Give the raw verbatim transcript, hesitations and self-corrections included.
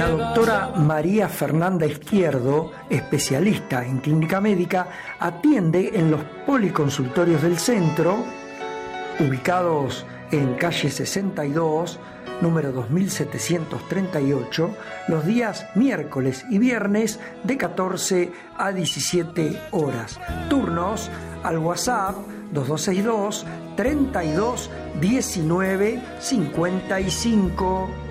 doctora María Fernanda Izquierdo, especialista en clínica médica, atiende en los policonsultorios del centro, ubicados en calle sesenta y dos, número dos mil setecientos treinta y ocho, los días miércoles y viernes de catorce a diecisiete horas. Turnos al WhatsApp dos dos seis dos, treinta y dos, diecinueve, cincuenta y cinco.